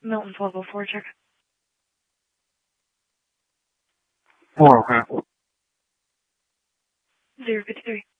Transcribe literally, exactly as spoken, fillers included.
Milton twelve oh four, check. Four, okay. zero fifty-three.